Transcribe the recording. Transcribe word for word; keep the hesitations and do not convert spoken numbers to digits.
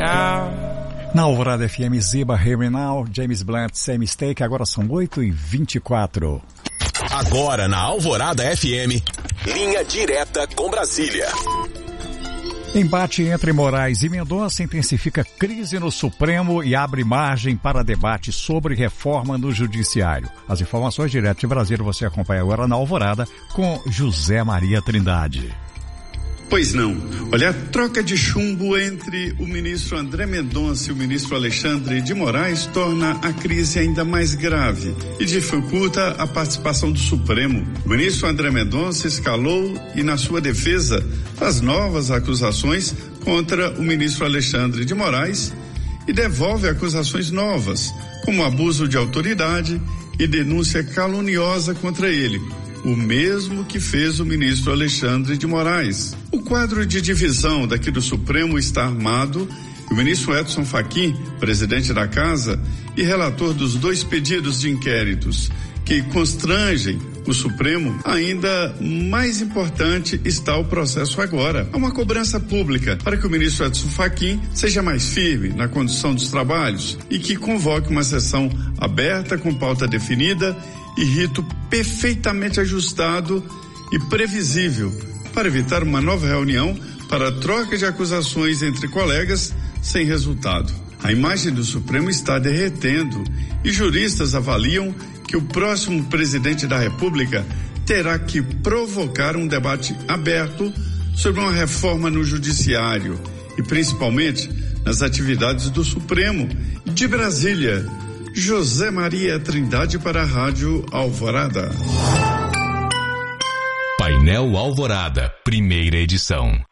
Na Alvorada F M, Ziba, Here Now, James Blunt, Same Mistake, agora são oito e vinte e quatro. Agora na Alvorada F M, linha direta com Brasília. Embate entre Moraes e Mendonça intensifica crise no Supremo e abre margem para debate sobre reforma no Judiciário. As informações direto de Brasília você acompanha agora na Alvorada com José Maria Trindade. Pois não. Olha, a troca de chumbo entre o ministro André Mendonça e o ministro Alexandre de Moraes torna a crise ainda mais grave e dificulta a participação do Supremo. O ministro André Mendonça escalou e, na sua defesa, faz novas acusações contra o ministro Alexandre de Moraes e devolve acusações novas, como abuso de autoridade e denúncia caluniosa contra ele. O mesmo que fez o ministro Alexandre de Moraes. O quadro de divisão daqui do Supremo está armado e o ministro Edson Fachin, presidente da Casa e relator dos dois pedidos de inquéritos que constrangem o Supremo, ainda mais importante está o processo agora. Há uma cobrança pública para que o ministro Edson Fachin seja mais firme na condução dos trabalhos e que convoque uma sessão aberta com pauta definida e rito perfeitamente ajustado e previsível para evitar uma nova reunião para a troca de acusações entre colegas sem resultado. A imagem do Supremo está derretendo e juristas avaliam que o próximo presidente da República terá que provocar um debate aberto sobre uma reforma no Judiciário e principalmente nas atividades do Supremo. De Brasília, José Maria Trindade para a Rádio Alvorada. Painel Alvorada, primeira edição.